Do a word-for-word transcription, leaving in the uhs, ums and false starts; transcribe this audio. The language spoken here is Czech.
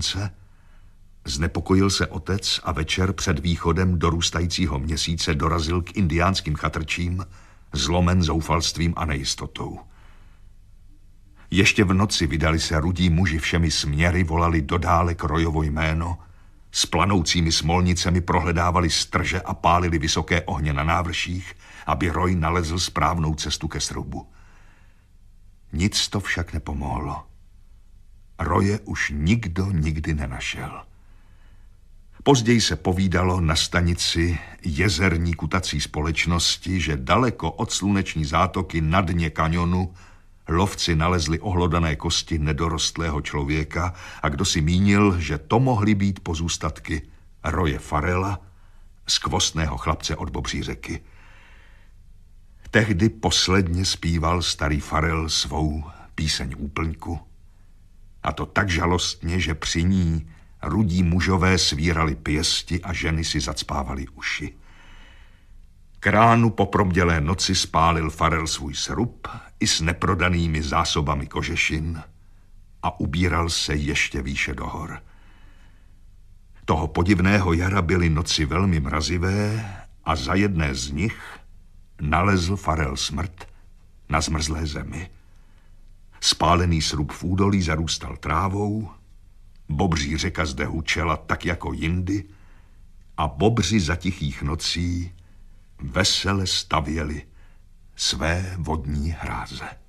slunce, znepokojil se otec a večer před východem dorůstajícího měsíce dorazil k indiánským chatrčím, zlomen zoufalstvím a nejistotou. Ještě v noci vydali se rudí muži všemi směry, volali dodálek Royovo jméno, s planoucími smolnicemi prohledávali strže a pálili vysoké ohně na návrších, aby Roy nalezl správnou cestu ke srubu. Nic to však nepomohlo. Roye už nikdo nikdy nenašel. Později se povídalo na stanici jezerní kutací společnosti, že daleko od sluneční zátoky na dně kanionu lovci nalezli ohlodané kosti nedorostlého člověka a kdo si mínil, že to mohly být pozůstatky Roye Farrella, skvostného chlapce od Bobří řeky. Tehdy posledně zpíval starý Farrell svou píseň úplňku, a to tak žalostně, že při ní rudí mužové svírali pěsti a ženy si zacpávaly uši. K ránu po probdělé noci spálil Farrell svůj srub i s neprodanými zásobami kožešin a ubíral se ještě výše do hor. Toho podivného jara byly noci velmi mrazivé a za jedné z nich nalezl Farrell smrt na zmrzlé zemi. Spálený srub v údolí zarůstal trávou, Bobří řeka zde hučela tak jako jindy a bobři za tichých nocí vesele stavěli své vodní hráze.